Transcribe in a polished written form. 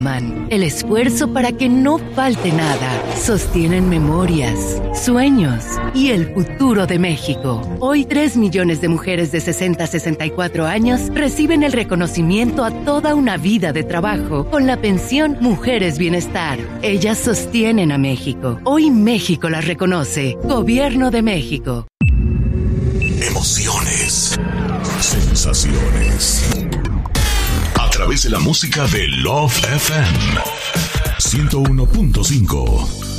El esfuerzo para que no falte nada. Sostienen memorias, sueños y el futuro de México. Hoy 3 millones de mujeres de 60 a 64 años reciben el reconocimiento a toda una vida de trabajo con la pensión Mujeres Bienestar. Ellas sostienen a México. Hoy México las reconoce. Gobierno de México. Emociones, sensaciones. A través de la música de Love FM 101.5.